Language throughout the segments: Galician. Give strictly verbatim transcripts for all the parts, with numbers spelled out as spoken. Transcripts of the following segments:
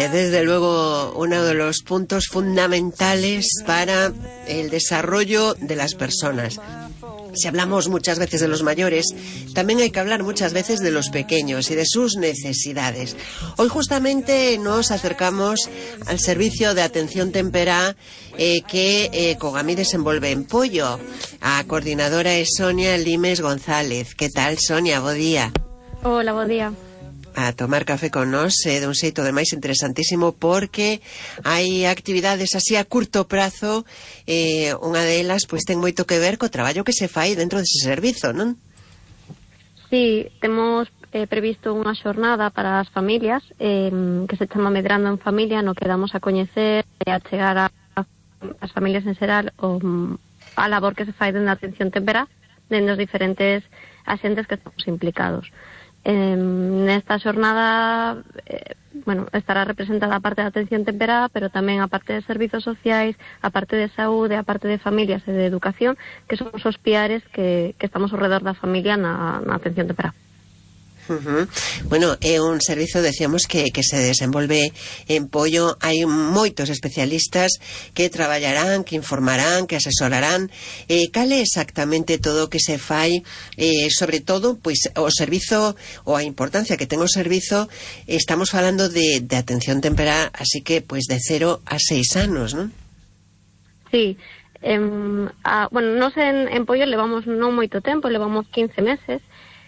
Eh, desde luego, uno de los puntos fundamentales para el desarrollo de las personas. Si hablamos muchas veces de los mayores, también hay que hablar muchas veces de los pequeños y de sus necesidades. Hoy justamente nos acercamos al servicio de atención temperá eh, que eh, Cogami desenvolve en Pollo. A coordinadora es Sonia Limes González. ¿Qué tal, Sonia? Bo día. Hola, bo día. A tomar café con nos eh, de un xeito de máis interesantísimo porque hai actividades así a curto prazo, eh, unha delas pois ten moito que ver co traballo que se fai dentro dese servizo, non? Sí, temos eh, previsto unha xornada para as familias eh, que se chama Medrando en Familia, no que damos a coñecer e a chegar a as familias en xeral o a labor que se fai dentro da atención temperá dentro dos diferentes axentes que estamos implicados. Eh, nesta xornada eh, bueno, estará representada a parte de atención temperá, pero tamén a parte de servizos sociais, a parte de saúde, a parte de familias e de educación, que son os piares que, que estamos ao redor da familia na, na atención temperá. Uh-huh. Bueno, é un servizo, decíamos, que, que se desenvolve en Pollo. Hai moitos especialistas que traballarán, que informarán, que asesorarán. Eh, cal é exactamente todo o que se fai, eh, sobre todo, pois, o servizo, ou a importancia que ten o servizo. Estamos falando de, de atención temperá, así que, pois, de cero a seis anos, non? Sí. Eh, a, bueno, nos en, en Pollo levamos non moito tempo, levamos quince meses,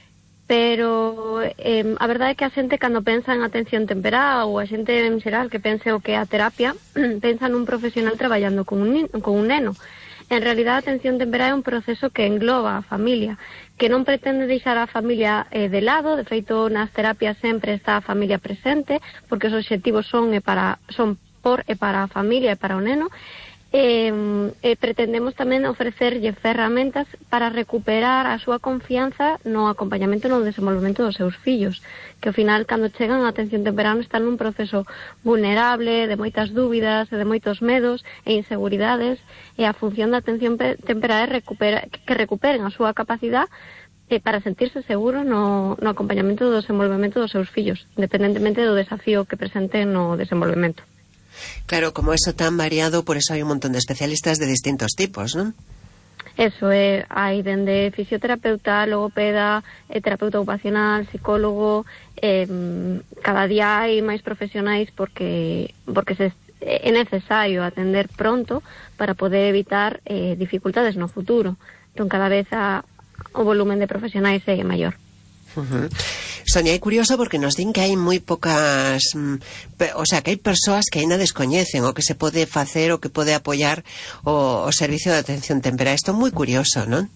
pero eh, a verdade é que a xente cando pensa en atención temperá ou a xente en xeral que pense o que é a terapia pensa nun profesional traballando con un, con un neno. En realidad a atención temperá é un proceso que engloba a familia, que non pretende deixar a familia eh, de lado. De feito, nas terapias sempre está a familia presente, porque os obxectivos son, e para, son por e para a familia e para o neno. Eh, eh, pretendemos tamén ofrecerlle ferramentas para recuperar a súa confianza no acompañamento e no desenvolvemento dos seus fillos, que ao final, cando chegan a atención temperá, están nun proceso vulnerable, de moitas dúbidas, de moitos medos e inseguridades, e a función da atención temperá é recupera, que recuperen a súa capacidade eh, para sentirse seguros no, no acompañamento do desenvolvemento dos seus fillos, independentemente do desafío que presenten no desenvolvemento. Claro, como eso tan variado, por eso hai un montón de especialistas de distintos tipos, non? Eso é, hai dende fisioterapeuta, logopeda, eh, terapeuta ocupacional, psicólogo, eh, cada día hai máis profesionais porque porque se, é necesario atender pronto para poder evitar eh, dificultades no futuro. Entón, cada vez a, o volumen de profesionais é maior. Uh-huh. Sonia, é curioso porque nos din que hai moi pocas mm, pe, o sea, que hai persoas que ainda descoñecen o que se pode facer o que pode apoiar o, o servicio de atención temperá. Isto é moi curioso, non?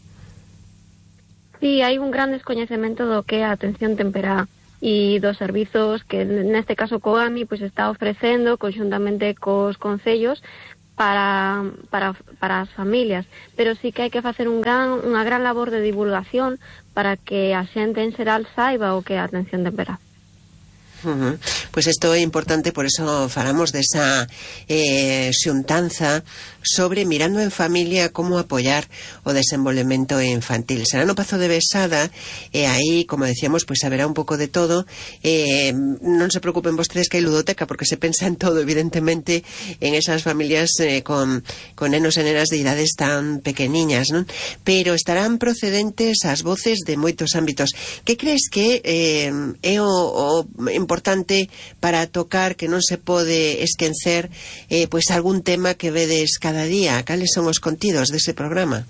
Sí, hai un gran descoñecemento do que é a atención temperá e dos servizos que neste caso Cogami pois está ofrecendo conxuntamente cos concellos para, para, para as familias, pero sí que hai que facer un gran, unha gran labor de divulgación para que a xente en xeral saiba o que é a atención temperá. Uh-huh. Pois isto é importante, por eso falamos desa eh, xuntanza sobre mirando en familia como apoiar o desenvolvemento infantil. Será no Pazo de Besada e aí, como decíamos, pois haberá un pouco de todo. Eh, non se preocupen vostedes que hai ludoteca, porque se pensa en todo, evidentemente, en esas familias eh, con, con nenos e nenas de idades tan pequeniñas, non? Pero estarán procedentes as voces de moitos ámbitos. Que crees que eh, é o, o importante para tocar, que non se pode esquecer eh, pois algún tema que vedes cada día? Cales son os contidos dese programa?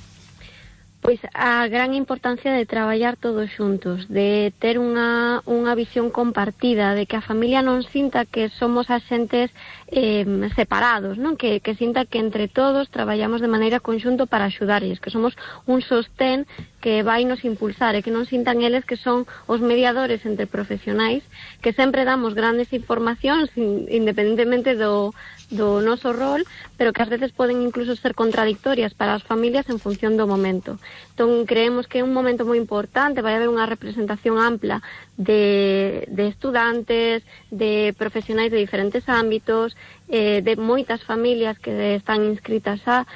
Pois a gran importancia de traballar todos xuntos, de ter unha, unha visión compartida, de que a familia non sinta que somos axentes eh, separados, non? Que, que sinta que entre todos traballamos de maneira conxunto para axudarlles, que somos un sostén que vai nos impulsar e que non sintan eles que son os mediadores entre profesionais, que sempre damos grandes informacións independentemente do, do noso rol, pero que ás veces poden incluso ser contradictorias para as familias en función do momento. Entón, creemos que é un momento moi importante, vai haber unha representación ampla de, de estudantes, de profesionais de diferentes ámbitos, eh, de moitas familias que están inscritas a,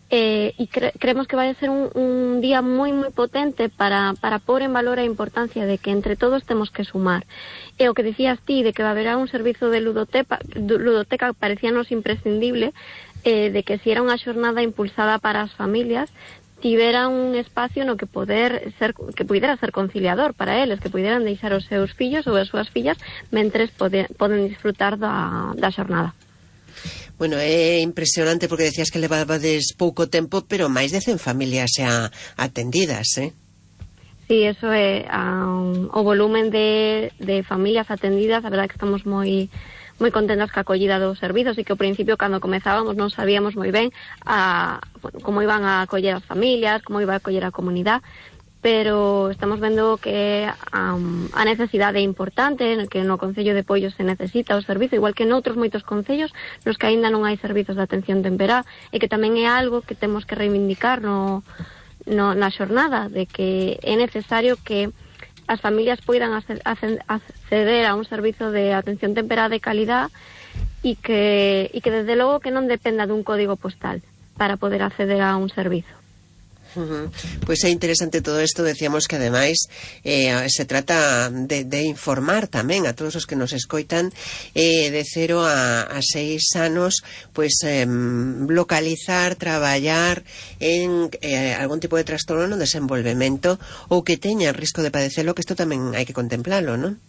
Eh, e cre creemos que vai ser un, un día moi moi potente para, para pôr en valor a importancia de que entre todos temos que sumar. E o que dicías ti, de que va haber un servizo de ludoteca, ludoteca parecíanos imprescindible, eh, de que si era unha xornada impulsada para as familias, tivera un espacio no que poder ser, que pudera ser conciliador para eles, que puderan deixar os seus fillos ou as súas fillas mentres pode, poden disfrutar da, da xornada. Bueno, é impresionante porque decías que levabades pouco tempo, pero máis de cen familias xa atendidas, eh? Sí, eso é um, o volumen de, de familias atendidas. A verdade que estamos moi moi contentas ca acollida dos servizos e que ao principio, cando comezábamos, non sabíamos moi ben a, bueno, como iban a acoller as familias, como iba a acoller a comunidade, pero estamos vendo que um, a necesidade é importante, que no Concello de Poio se necesita o servizo, igual que noutros moitos concellos nos que aínda non hai servizos de atención temperá, e que tamén é algo que temos que reivindicar no, no, na xornada, de que é necesario que as familias poidan acceder a un servizo de atención temperá de calidad e que, e que desde logo que non dependa dun código postal para poder acceder a un servizo. Uh-huh. Pois é interesante todo isto. Decíamos que ademais eh, se trata de, de informar tamén a todos os que nos escoitan, eh, de cero a, a seis anos, pois eh, localizar, traballar en eh, algún tipo de trastorno no desenvolvemento ou que teña risco de padecelo, que isto tamén hai que contemplalo, non?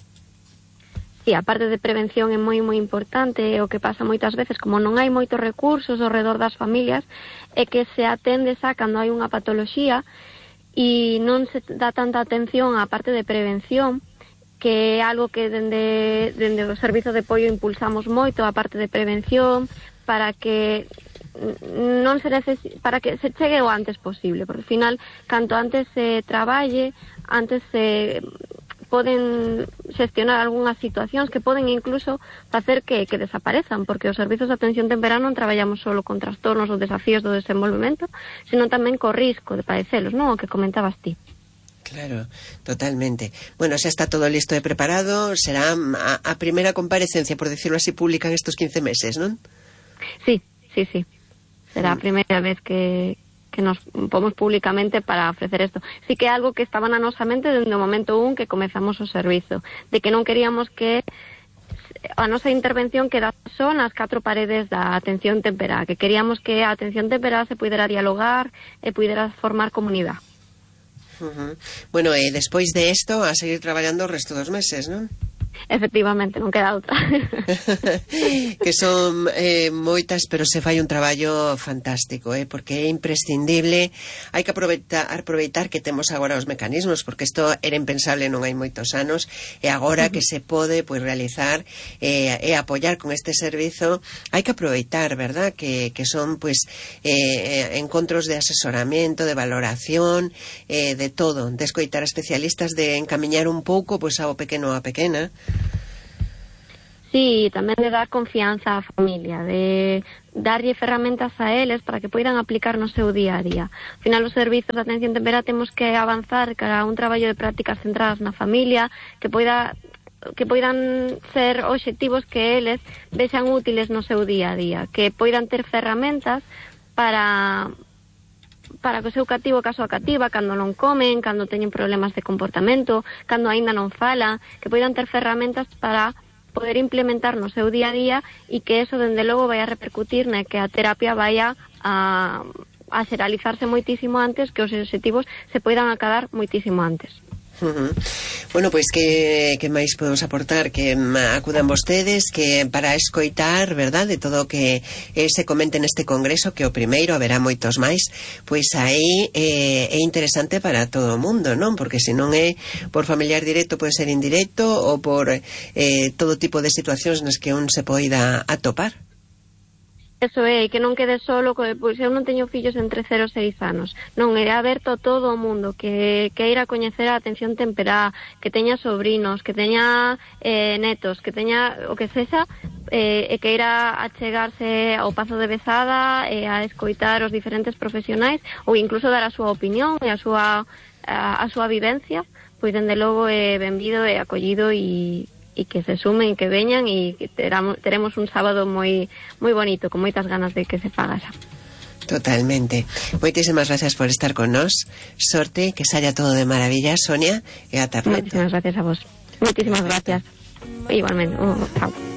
Sí, a parte de prevención é moi moi importante. O que pasa moitas veces, como non hai moitos recursos ao redor das familias, é que se atende xa cando hai unha patoloxía e non se dá tanta atención á parte de prevención, que é algo que dende, dende o Servizo de Apoio impulsamos moito, a parte de prevención, para que non se necesi para que se chegue o antes posible, porque ao final, canto antes se traballe, antes se poden xestionar algunhas situacións que poden incluso facer que, que desaparezan, porque os servizos de atención temperá non traballamos solo con trastornos ou desafíos do desenvolvemento, sino tamén co risco de padecelos, non? O que comentabas ti. Claro, totalmente. Bueno, xa está todo listo e preparado. Será a, a primeira comparecencia, por decirlo así, pública en estos quince meses, non? Sí, sí, sí. Será a primeira vez que que nos pomos públicamente para ofrecer isto. Sí que é algo que estaba na nosa mente dende o momento un que comezamos o servizo, de que non queríamos que a nosa intervención quedase só nas catro paredes da atención temperá, que queríamos que a atención temperá se pudera dialogar e pudera formar comunidade. Uh-huh. Bueno, e despois de isto a seguir traballando o resto dos meses, non? Efectivamente, non queda outra. Que son eh, moitas, pero se fai un traballo fantástico, eh, porque é imprescindible. Hai que aproveitar, aproveitar que temos agora os mecanismos, porque isto era impensable non hai moitos anos, e agora uh-huh. que se pode pois, realizar eh, e apoiar con este servizo, hai que aproveitar, verdad, que, que son pois eh, encontros de asesoramento, de valoración, eh, de todo, de escoitar a especialistas, de encamiñar un pouco pois ao pequeno a pequena. Sí, tamén de dar confianza á familia, de darlle ferramentas a eles para que poidan aplicar no seu día a día. Ao final, os servizos de atención temperá temos que avanzar cara a un traballo de prácticas centradas na familia, que poida que poidan ser obxectivos que eles vexan útiles no seu día a día, que poidan ter ferramentas para para que o seu cativo, caso a cativa, cando non comen, cando teñen problemas de comportamento, cando aínda non falan, que poidan ter ferramentas para poder implementar no seu día a día e que eso, dende logo, vai a repercutir na que a terapia vai a, a xeralizarse moitísimo antes, que os obxectivos se poidan acadar moitísimo antes. Uh-huh. Bueno, pois que, que máis podemos aportar? Que acudan vostedes, que para escoitar, verdad, de todo o que eh, se comente neste congreso, que o primeiro haberá moitos máis, pois aí eh, é interesante para todo o mundo, non? Porque se non é por familiar directo, pode ser indirecto, ou por eh, todo tipo de situacións nas que un se poida atopar. Eso é, que non quede solo, pois eu non teño fillos entre cero e seis anos. Non, é aberto a todo o mundo que queira coñecer a atención temperá, que teña sobrinos, que teña eh, netos, que teña o que sexa, eh, e queira achegarse ao Pazo de Besada e a escoitar os diferentes profesionais ou incluso dar a súa opinión e a súa, a, a súa vivencia, pois dende logo é benvido e acollido e e que se sumen, que veñan e que teramos, teremos un sábado moi moi bonito, con moitas ganas de que se faga xa. Totalmente. Moitísimas gracias por estar con nos. Sorte, que saia todo de maravilla, Sonia, e ata pronto. Muchísimas gracias a vos. Muchísimas gracias. Igualmente. Oh, chao.